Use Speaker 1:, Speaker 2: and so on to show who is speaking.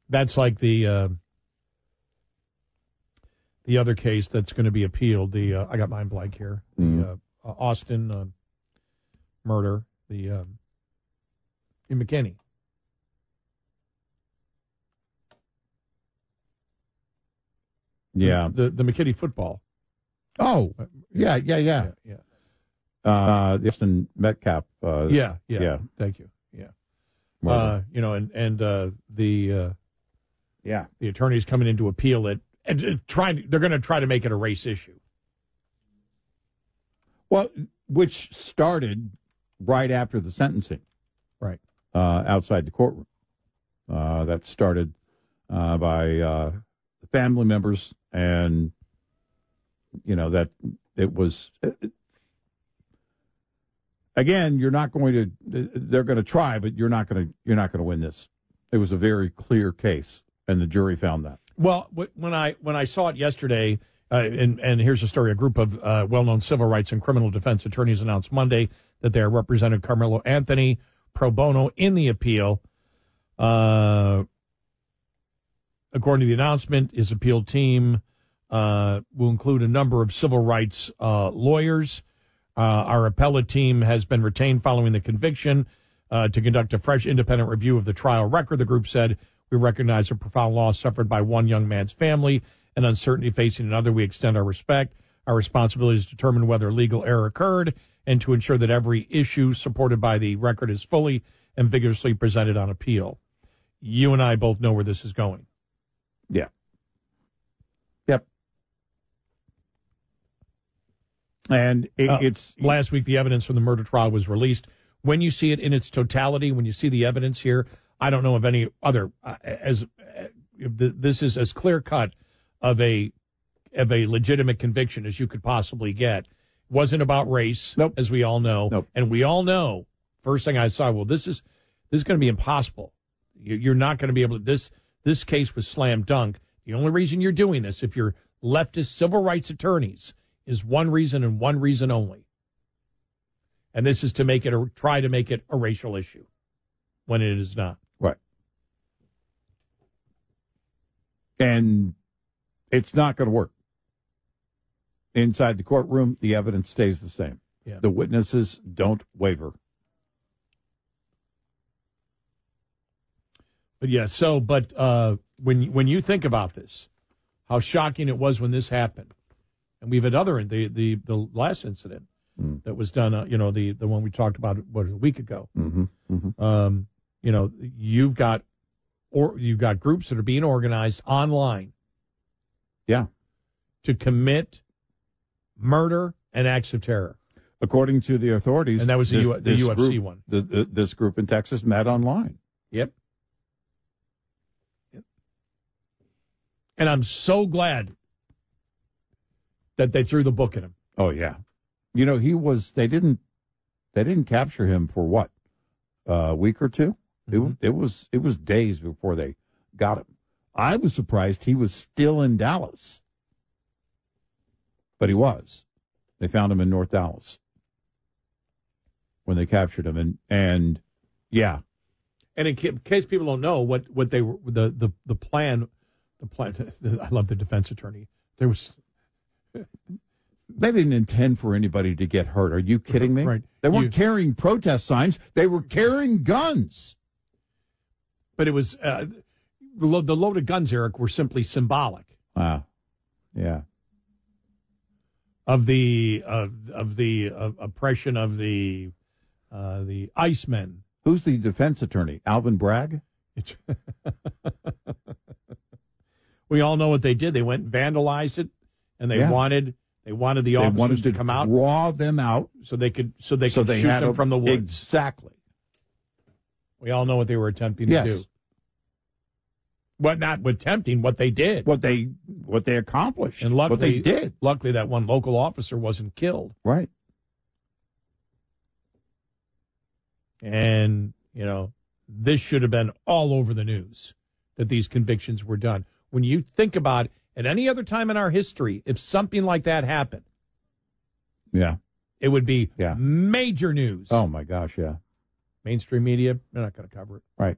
Speaker 1: That's like the other case that's going to be appealed. I got mine blank here. The Austin murder. In McKinney.
Speaker 2: Yeah.
Speaker 1: The McKinney football.
Speaker 2: Oh, yeah. The Austin Metcalf.
Speaker 1: Yeah. Thank you. Yeah. The attorney's coming in to appeal it, and they're going to try to make it a race issue.
Speaker 2: Well, which started right after the sentencing.
Speaker 1: Right.
Speaker 2: Outside the courtroom. That started by the family members, and that it was. Again, you're not going to. They're going to try, but you're not going to win this. It was a very clear case, and the jury found that.
Speaker 1: Well, when I saw it yesterday, and here's a story: a group of well-known civil rights and criminal defense attorneys announced Monday that they represented Carmelo Anthony pro bono in the appeal. According to the announcement, his appeal team will include a number of civil rights lawyers. Our appellate team has been retained following the conviction to conduct a fresh independent review of the trial record. The group said, we recognize the profound loss suffered by one young man's family and uncertainty facing another. We extend our respect. Our responsibility is to determine whether legal error occurred and to ensure that every issue supported by the record is fully and vigorously presented on appeal. You and I both know where this is going.
Speaker 2: Yeah. Yep. And it's...
Speaker 1: Last week, the evidence from the murder trial was released. When you see it in its totality, when you see the evidence here, I don't know of any other... this is as clear-cut of a legitimate conviction as you could possibly get. It wasn't about race, as we all know.
Speaker 2: Nope.
Speaker 1: And we all know, first thing I saw, well, this is going to be impossible. You're not going to be able to... This case was slam dunk. The only reason you're doing this, if you're leftist civil rights attorneys, is one reason and one reason only. And this is to try to make it a racial issue when it is not.
Speaker 2: Right. And it's not going to work. Inside the courtroom, the evidence stays the same.
Speaker 1: Yeah.
Speaker 2: The witnesses don't waver.
Speaker 1: But when you think about this, how shocking it was when this happened, and we've had the last incident that was done, the one we talked about a week ago. You've got groups that are being organized online, to commit murder and acts of terror,
Speaker 2: according to the authorities.
Speaker 1: And that was the UFC
Speaker 2: group,
Speaker 1: one.
Speaker 2: This group in Texas met online.
Speaker 1: Yep. And I'm so glad that they threw the book at him.
Speaker 2: Oh yeah, they didn't capture him for what, a week or two.
Speaker 1: Mm-hmm.
Speaker 2: It was days before they got him. I was surprised he was still in Dallas, but he was. They found him in North Dallas when they captured him, and yeah.
Speaker 1: And in case people don't know what they were, the plan. I love the defense attorney. They
Speaker 2: didn't intend for anybody to get hurt. Are you kidding me?
Speaker 1: Right.
Speaker 2: They weren't carrying protest signs. They were carrying guns.
Speaker 1: But it was the loaded guns, Eric, were simply symbolic.
Speaker 2: Wow. Yeah.
Speaker 1: Of the oppression of the Icemen.
Speaker 2: Who's the defense attorney? Alvin Bragg?
Speaker 1: We all know what they did. They went and vandalized it, and they wanted the officers to come out,
Speaker 2: draw them out,
Speaker 1: so they could shoot them from the woods.
Speaker 2: Exactly.
Speaker 1: We all know what they were attempting to do. What they did.
Speaker 2: What they accomplished.
Speaker 1: And luckily,
Speaker 2: what they did.
Speaker 1: Luckily, that one local officer wasn't killed.
Speaker 2: Right.
Speaker 1: And this should have been all over the news that these convictions were done. When you think about at any other time in our history, if something like that happened, it would be major news.
Speaker 2: Oh, my gosh, yeah.
Speaker 1: Mainstream media, they're not going to cover it.
Speaker 2: Right.